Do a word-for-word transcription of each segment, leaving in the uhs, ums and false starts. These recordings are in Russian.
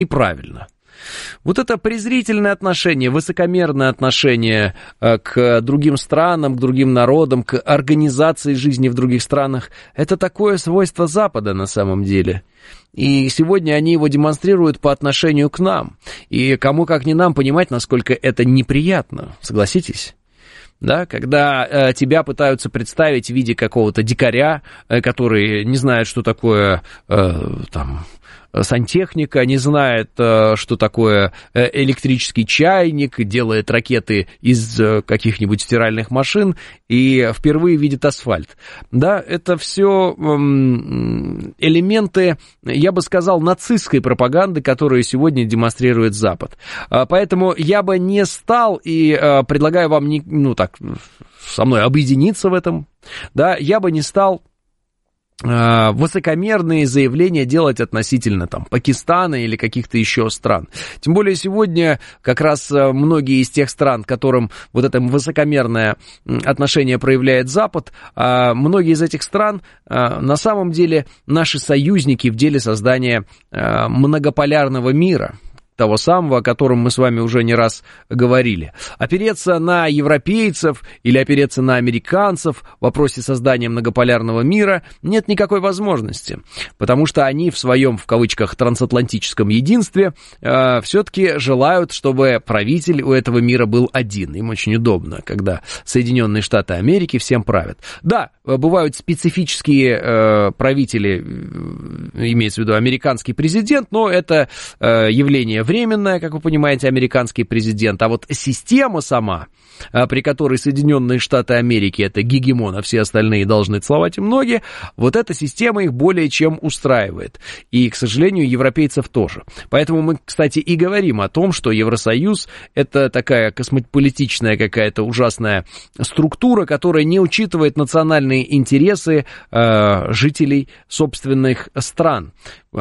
неправильно. Вот это презрительное отношение, высокомерное отношение к другим странам, к другим народам, к организации жизни в других странах, это такое свойство Запада на самом деле. И сегодня они его демонстрируют по отношению к нам. И кому как не нам понимать, насколько это неприятно, согласитесь? Да, когда э, тебя пытаются представить в виде какого-то дикаря, э, который не знает, что такое э, там... сантехника, не знает, что такое электрический чайник, делает ракеты из каких-нибудь стиральных машин и впервые видит асфальт. Да, это все элементы, я бы сказал, нацистской пропаганды, которую сегодня демонстрирует Запад. Поэтому я бы не стал, и предлагаю вам, не, ну так, со мной объединиться в этом, да, я бы не стал высокомерные заявления делать относительно там Пакистана или каких-то еще стран. Тем более сегодня как раз многие из тех стран, к которым вот это высокомерное отношение проявляет Запад, многие из этих стран на самом деле наши союзники в деле создания многополярного мира, того самого, о котором мы с вами уже не раз говорили. Опереться на европейцев или опереться на американцев в вопросе создания многополярного мира нет никакой возможности, потому что они в своем, в кавычках, трансатлантическом единстве э, все-таки желают, чтобы правитель у этого мира был один. Им очень удобно, когда Соединенные Штаты Америки всем правят. Да, бывают специфические э, правители, имеется в виду американский президент, но это э, явление временная, как вы понимаете, американский президент, а вот система сама, при которой Соединенные Штаты Америки это гегемон, а все остальные должны целовать им ноги, вот эта система их более чем устраивает. И, к сожалению, европейцев тоже. Поэтому мы, кстати, и говорим о том, что Евросоюз это такая космополитичная какая-то ужасная структура, которая не учитывает национальные интересы э, жителей собственных стран.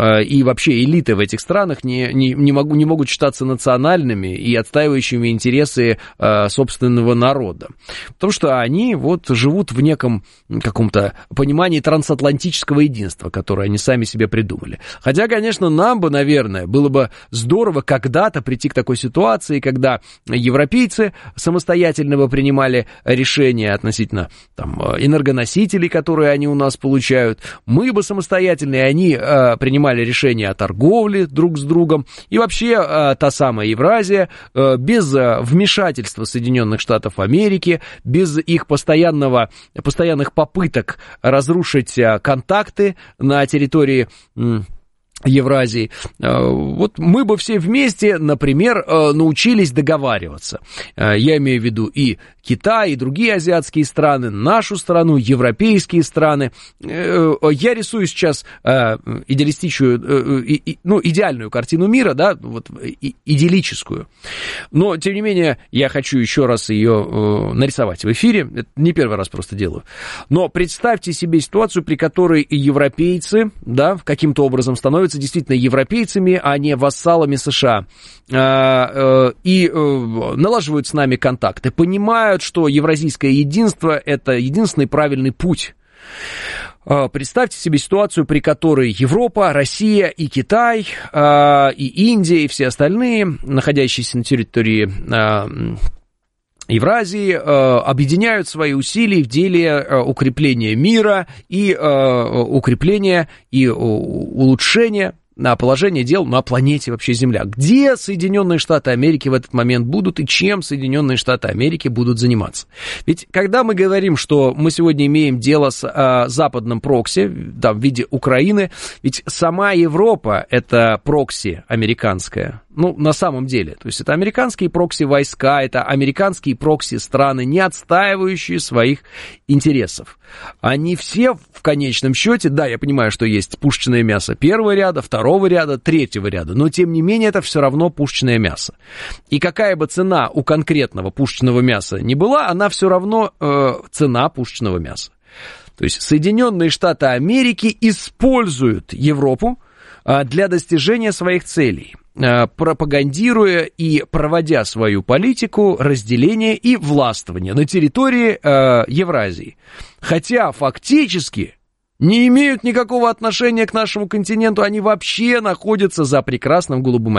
И вообще элиты в этих странах не, не, не, могу, не могут считаться национальными и отстаивающими интересы э, собственного народа. Потому что они вот живут в неком каком-то понимании трансатлантического единства, которое они сами себе придумали. Хотя, конечно, нам бы, наверное, было бы здорово когда-то прийти к такой ситуации, когда европейцы самостоятельно бы принимали решения относительно там, энергоносителей, которые они у нас получают. Мы бы самостоятельно, и они э, принимали принимали решения о торговле друг с другом, и вообще э, та самая Евразия, э, без э, вмешательства Соединенных Штатов Америки, без их постоянного, постоянных попыток разрушить э, контакты на территории э, Евразии, вот мы бы все вместе, например, научились договариваться. Я имею в виду и Китай, и другие азиатские страны, нашу страну, европейские страны. Я рисую сейчас идеалистичную, ну, идеальную картину мира, да, вот идиллическую. Но, тем не менее, я хочу еще раз ее нарисовать в эфире. Это не первый раз просто делаю. Но представьте себе ситуацию, при которой европейцы, да, каким-то образом становятся действительно европейцами, а не вассалами США, и налаживают с нами контакты, понимают, что евразийское единство – это единственный правильный путь. Представьте себе ситуацию, при которой Европа, Россия и Китай, и Индия, и все остальные, находящиеся на территории Евразии, объединяют свои усилия в деле укрепления мира и укрепления и улучшения на положение дел на планете вообще Земля. Где Соединенные Штаты Америки в этот момент будут и чем Соединенные Штаты Америки будут заниматься? Ведь когда мы говорим, что мы сегодня имеем дело с а, западным прокси, да, в виде Украины, ведь сама Европа это прокси американская. Ну, на самом деле, то есть это американские прокси-войска, это американские прокси-страны, не отстаивающие своих интересов. Они все в конечном счете, да, я понимаю, что есть пушечное мясо первого ряда, второго ряда, третьего ряда, но тем не менее это все равно пушечное мясо. И какая бы цена у конкретного пушечного мяса ни была, она все равно э, цена пушечного мяса. То есть Соединенные Штаты Америки используют Европу э, для достижения своих целей, пропагандируя и проводя свою политику разделения и властвования на территории э, Евразии. Хотя фактически не имеют никакого отношения к нашему континенту, они вообще находятся за прекрасным голубым